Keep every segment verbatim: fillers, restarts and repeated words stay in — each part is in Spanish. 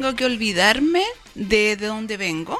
tengo que olvidarme de, de dónde vengo.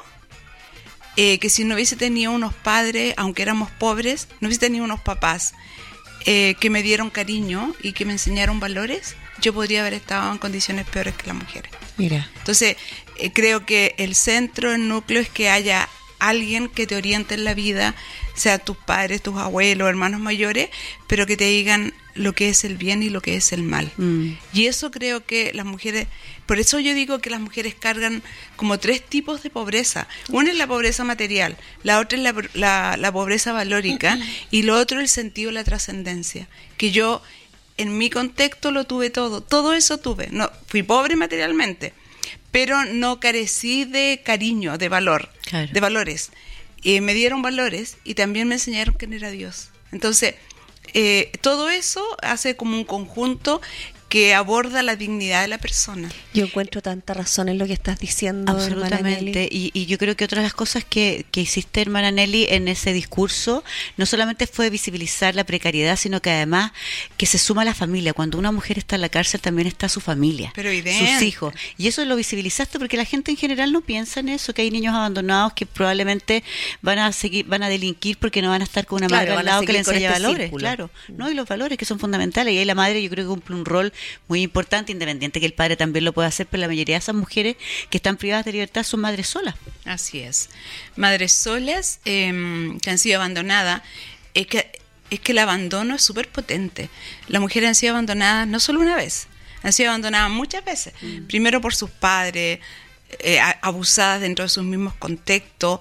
Eh, que si no hubiese tenido unos padres, aunque éramos pobres, no hubiese tenido unos papás eh, que me dieron cariño y que me enseñaron valores, yo podría haber estado en condiciones peores que las mujeres. Mira. Entonces, eh, creo que el centro, el núcleo es que haya alguien que te oriente en la vida, sea tus padres, tus abuelos, hermanos mayores, pero que te digan lo que es el bien y lo que es el mal. Mm. Y eso creo que las mujeres, por eso yo digo que las mujeres cargan como tres tipos de pobreza. Una es la pobreza material, la otra es la, la, la pobreza valórica y lo otro es el sentido de la trascendencia, que yo en mi contexto lo tuve todo, todo eso tuve. No, fui pobre materialmente, pero no carecí de cariño, de valor, claro. de valores. Eh, me dieron valores y también me enseñaron quién era Dios. Entonces, eh, todo eso hace como un conjunto que aborda la dignidad de la persona. Yo encuentro tanta razón en lo que estás diciendo, absolutamente. Y, y yo creo que otra de las cosas que, que hiciste, hermana Nelly, en ese discurso, no solamente fue visibilizar la precariedad, sino que además que se suma a la familia. Cuando una mujer está en la cárcel, también está su familia, pero sus hijos. Y eso lo visibilizaste porque la gente en general no piensa en eso, que hay niños abandonados que probablemente van a seguir, van a delinquir porque no van a estar con una claro, madre al lado que le enseña este valores. Círculo. Claro, no, y los valores que son fundamentales. Y ahí la madre, yo creo que cumple un rol muy importante, independiente que el padre también lo pueda hacer, pero la mayoría de esas mujeres que están privadas de libertad son madres solas. Así es. Madres solas eh, que han sido abandonadas. Es que, es que el abandono es súper potente. Las mujeres han sido abandonadas no solo una vez, han sido abandonadas muchas veces. Mm. Primero por sus padres, eh, abusadas dentro de sus mismos contextos,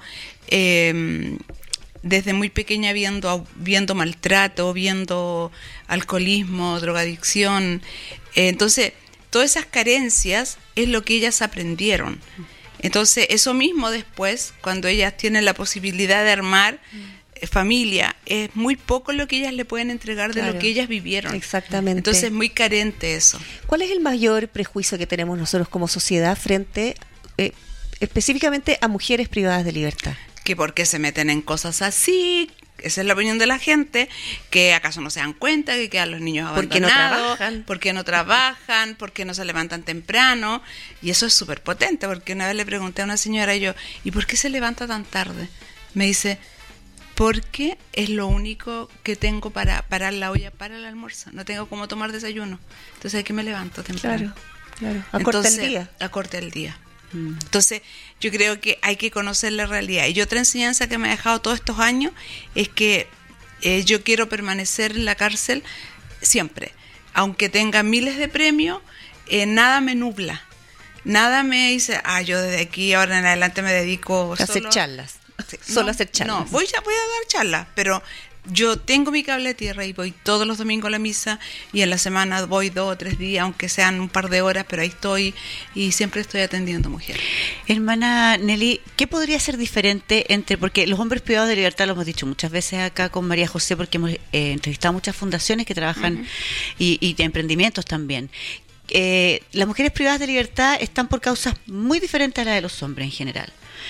eh, desde muy pequeña viendo, viendo maltrato, viendo alcoholismo, drogadicción. Eh, entonces, todas esas carencias es lo que ellas aprendieron. Entonces, eso mismo después, cuando ellas tienen la posibilidad de armar eh, familia, es muy poco lo que ellas le pueden entregar de claro. lo que ellas vivieron. Exactamente. Entonces, es muy carente eso. ¿Cuál es el mayor prejuicio que tenemos nosotros como sociedad frente eh, específicamente a mujeres privadas de libertad? Que por qué se meten en cosas así, esa es la opinión de la gente, que acaso no se dan cuenta que quedan los niños abandonados, porque no trabajan, porque no trabajan, porque no se levantan temprano, y eso es súper potente, porque una vez le pregunté a una señora yo, ¿y por qué se levanta tan tarde? Me dice, porque es lo único que tengo para parar la olla para el almuerzo, no tengo cómo tomar desayuno, entonces aquí me levanto temprano. Claro, claro, acorta el día. Acorta el día. Entonces yo creo que hay que conocer la realidad. Y otra enseñanza que me ha dejado todos estos años es que eh, yo quiero permanecer en la cárcel siempre, aunque tenga miles de premios, eh, nada me nubla, nada me dice, ah, yo desde aquí ahora en adelante me dedico a hacer solo... charlas, sí, solo no, a hacer charlas. No, voy a, voy a dar charlas, pero yo tengo mi cable de tierra y voy todos los domingos a la misa y en la semana voy dos o tres días, aunque sean un par de horas, pero ahí estoy y siempre estoy atendiendo mujeres. Hermana Nelly, ¿qué podría ser diferente entre, porque los hombres privados de libertad lo hemos dicho muchas veces acá con María José, porque hemos eh, entrevistado muchas fundaciones que trabajan uh-huh. y, y de emprendimientos también. Eh, las mujeres privadas de libertad están por causas muy diferentes a las de los hombres en general.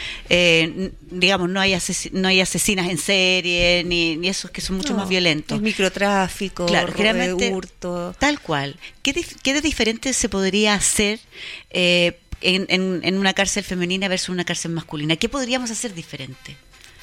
Eh, digamos, no hay ases- no hay asesinas en serie ni, ni esos que son mucho no, más violentos. El microtráfico, claro, generalmente hurto. Tal cual. ¿Qué, dif- qué de diferente se podría hacer eh, en, en, en una cárcel femenina versus una cárcel masculina? ¿Qué podríamos hacer diferente?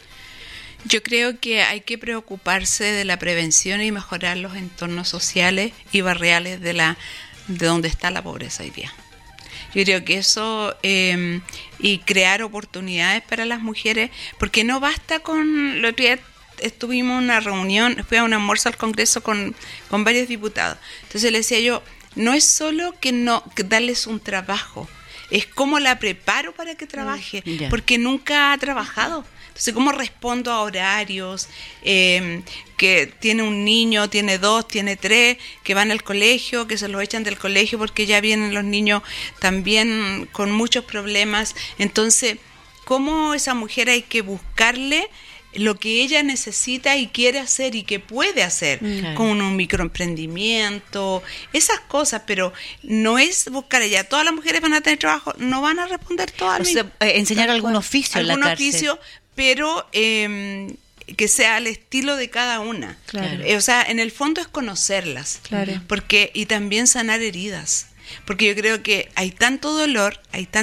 Yo creo que hay que preocuparse de la prevención y mejorar los entornos sociales y barriales de la de donde está la pobreza hoy día. Yo creo que eso eh, y crear oportunidades para las mujeres, porque no basta con... Lo otro día estuvimos en una reunión, fui a un almuerzo al Congreso con, con varios diputados. Entonces le decía yo, no es solo que no que darles un trabajo, es cómo la preparo para que trabaje, yeah. porque nunca ha trabajado. Entonces, ¿cómo respondo a horarios? Eh, que tiene un niño, tiene dos, tiene tres, que van al colegio, que se los echan del colegio porque ya vienen los niños también con muchos problemas. Entonces, ¿cómo esa mujer hay que buscarle lo que ella necesita y quiere hacer y que puede hacer okay. con un microemprendimiento, esas cosas, pero no es buscar ella, todas las mujeres van a tener trabajo, no van a responder todas. O sea, eh, enseñar algún oficio en la cárcel. Algún oficio, pero eh, que sea al estilo de cada una. Claro. Eh, o sea, en el fondo es conocerlas, claro. porque y también sanar heridas, porque yo creo que hay tanto dolor, hay tanto